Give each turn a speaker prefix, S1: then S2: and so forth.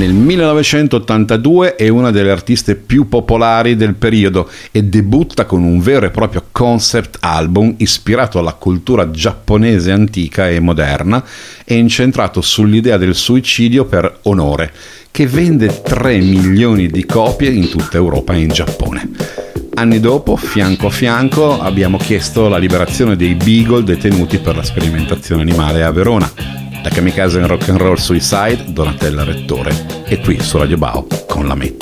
S1: Nel 1982 è una delle artiste più popolari del periodo e debutta con un vero e proprio concept album ispirato alla cultura giapponese antica e moderna e incentrato sull'idea del suicidio per onore, che vende 3 milioni di copie in tutta Europa e in Giappone. Anni dopo, fianco a fianco, abbiamo chiesto la liberazione dei Beagle detenuti per la sperimentazione animale a Verona. Da Kamikaze in Rock and Roll Suicide, Donatella Rettore, e qui su Radio Bao con La Metta.